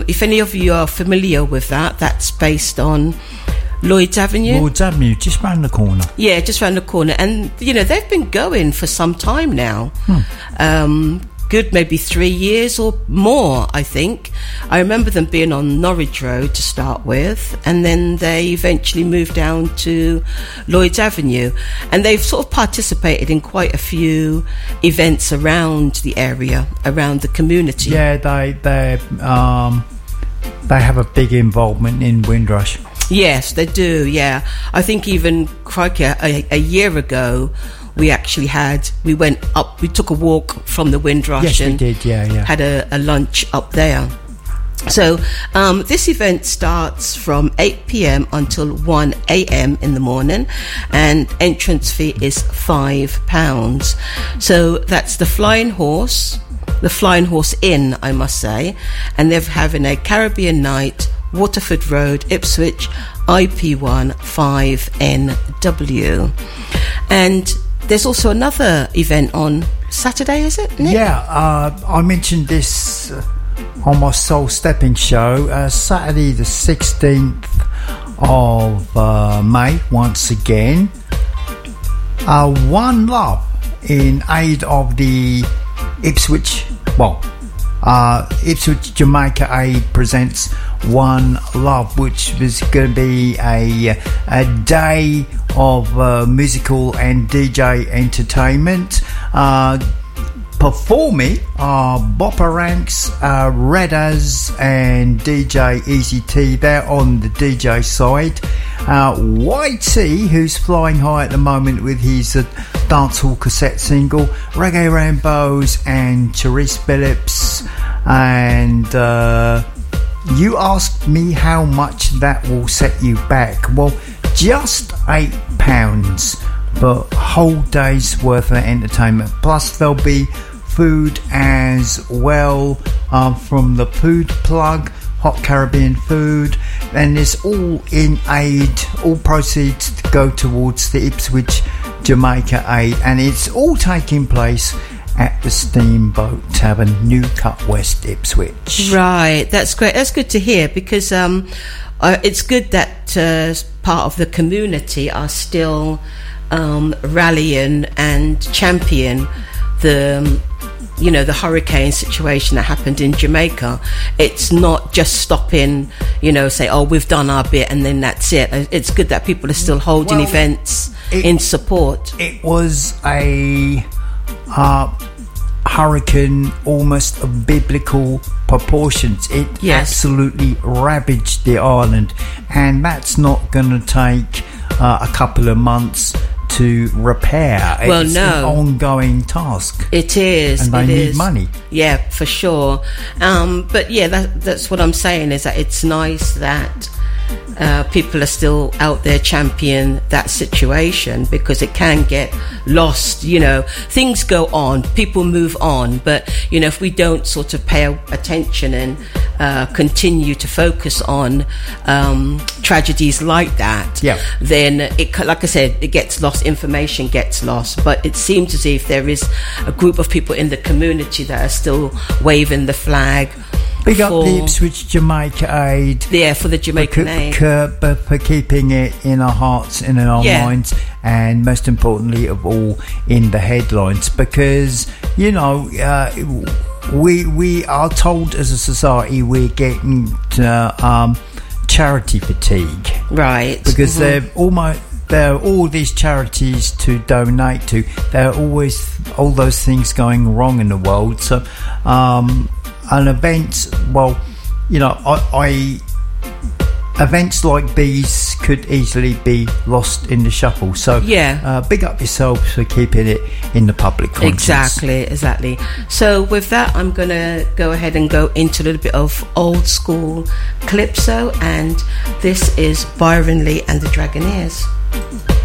if any of you are familiar with that, that's based on Lloyd's Avenue. Lloyd's Avenue, just round the corner. Yeah, just round the corner. And, they've been going for some time now. Good maybe 3 years or more, I think. I remember them being on Norwich Road to start with, and then they eventually moved down to Lloyd's Avenue. And they've sort of participated in quite a few events around the area, around the community. Yeah, they have a big involvement in Windrush. Yes, they do, yeah. I think even, crikey, a year ago, we took a walk from the Windrush. Yes, and we did, yeah. Had a lunch up there. So this event starts from 8 p.m. until 1 a.m. in the morning, and entrance fee is £5. So that's the Flying Horse Inn, I must say, and they're having a Caribbean night, Waterford Road, Ipswich, IP1 5NW. And there's also another event on Saturday, is it, Nick? Yeah, I mentioned this on my Soul Stepping show. Saturday the 16th of May, once again. One Love, in aid of the Ipswich Jamaica Aid presents One Love, which was going to be a day of musical and DJ entertainment. Performing are Bopper Ranks, Redders and DJ Easy T. They're on the DJ side. YT, who's flying high at the moment with his dancehall cassette single, Reggae Rainbows and Therese Phillips. And you asked me how much that will set you back. Well, just £8, but whole day's worth of entertainment. Plus there'll be food as well, from the Food Plug, Hot Caribbean Food, and it's all in aid, all proceeds to go towards the Ipswich Jamaica Aid, and it's all taking place at the Steamboat Tavern, Newcut West, Ipswich. Right, that's great. That's good to hear, because it's good that part of the community are still rallying and champion the hurricane situation that happened in Jamaica. It's not just stopping, say, oh, we've done our bit and then that's it. It's good that people are still holding events in support. It was a hurricane almost of biblical proportions. It absolutely ravaged the island, and that's not going to take a couple of months to repair. It's an ongoing task. It is. And they need money. Yeah, for sure. But yeah, that's what I'm saying, is that it's nice that people are still out there championing that situation, because it can get lost. Things go on, people move on, but if we don't sort of pay attention and continue to focus on tragedies like that, then like I said, it gets lost, information gets lost. But it seems as if there is a group of people in the community that are still waving the flag. Big up the Ipswich Jamaica Aid. Yeah, for the Jamaican Aid. For keeping it in our hearts and in our minds, and most importantly of all, in the headlines. Because, we are told as a society we're getting charity fatigue. Right. Because there are all these charities to donate to. There are always all those things going wrong in the world. So, an event, events like these could easily be lost in the shuffle. So, big up yourselves for keeping it in the public conscience. Exactly. So, with that, I'm going to go ahead and go into a little bit of old school calypso, and this is Byron Lee and the Dragonaires.